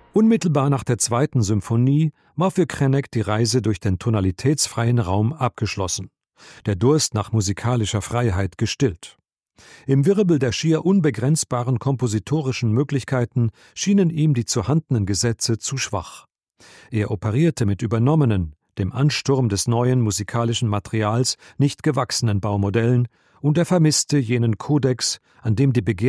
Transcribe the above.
Unmittelbar nach der 2. Symphonie war für Krennek die Reise durch den tonalitätsfreien Raum abgeschlossen, der Durst nach musikalischer Freiheit gestillt. Im Wirbel der schier unbegrenzbaren kompositorischen Möglichkeiten schienen ihm die vorhandenen Gesetze zu schwach. Er operierte mit übernommenen, dem Ansturm des neuen musikalischen Materials nicht gewachsenen Baumodellen, und er vermisste jenen Kodex, an dem die